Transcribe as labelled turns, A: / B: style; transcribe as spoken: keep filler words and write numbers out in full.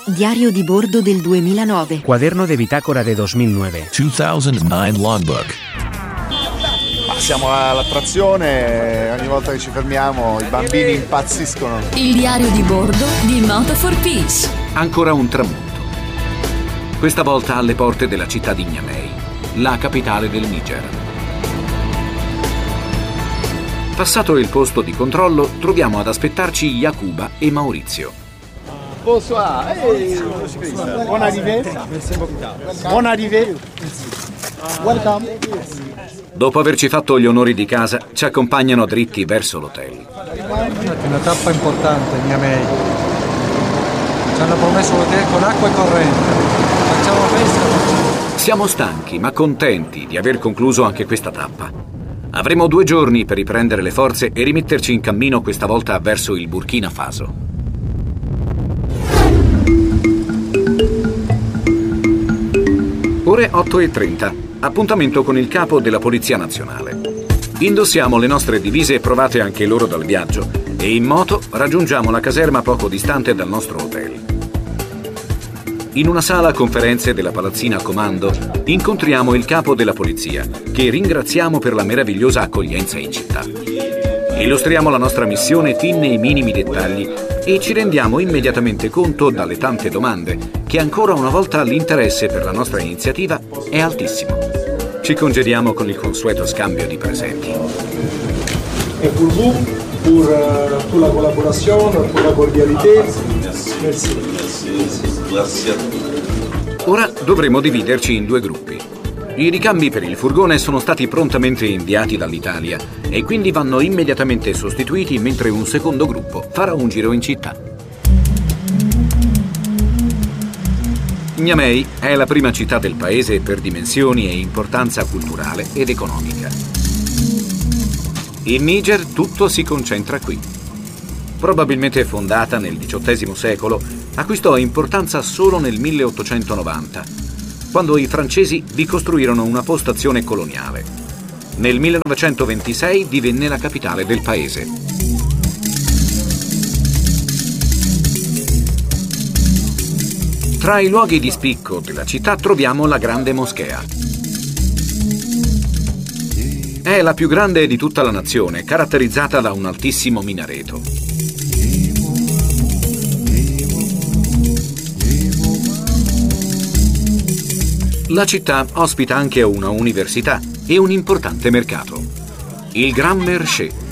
A: Diario di bordo del duemilanove.
B: Cuaderno de bitácora de dos mil nueve.
C: duemilanove logbook.
D: Siamo all'attrazione, ogni volta che ci fermiamo i bambini impazziscono.
E: Il diario di bordo di Moto for Peace.
F: Ancora un tramonto. Questa volta alle porte della città di Niamey, la capitale del Niger. Passato il posto di controllo, troviamo ad aspettarci Yakuba e Maurizio.
D: Bonsoir. Hey. Buon arrivé. Buon arrivé. Welcome.
F: Dopo averci fatto gli onori di casa, ci accompagnano dritti verso l'hotel.
G: Una tappa importante, Niamey. Ci hanno promesso l'hotel con acqua e corrente. Facciamo festa.
F: Siamo stanchi ma contenti di aver concluso anche questa tappa. Avremo due giorni per riprendere le forze e rimetterci in cammino, questa volta verso il Burkina Faso. Ore otto e trenta. Appuntamento con il capo della Polizia Nazionale. Indossiamo le nostre divise provate anche loro dal viaggio e in moto raggiungiamo la caserma poco distante dal nostro hotel. In una sala conferenze della palazzina comando incontriamo il capo della polizia, che ringraziamo per la meravigliosa accoglienza in città. Illustriamo la nostra missione fin nei minimi dettagli e ci rendiamo immediatamente conto, dalle tante domande, che ancora una volta l'interesse per la nostra iniziativa è altissimo. Ci congediamo con il consueto scambio di presenti.
H: E pour vous, pour, uh, pour la collaboration, pour la cordialité. Merci. Grazie.
F: Ora dovremo dividerci in due gruppi. I ricambi per il furgone sono stati prontamente inviati dall'Italia e quindi vanno immediatamente sostituiti, mentre un secondo gruppo farà un giro in città. Niamey è la prima città del paese per dimensioni e importanza culturale ed economica. In Niger tutto si concentra qui. Probabilmente fondata nel diciottesimo secolo, acquistò importanza solo nel milleottocentonovanta, quando i francesi vi costruirono una postazione coloniale. Nel millenovecentoventisei divenne la capitale del paese. Tra i luoghi di spicco della città troviamo la Grande Moschea. È la più grande di tutta la nazione, caratterizzata da un altissimo minareto. La città ospita anche una università e un importante mercato, il Grand Marché.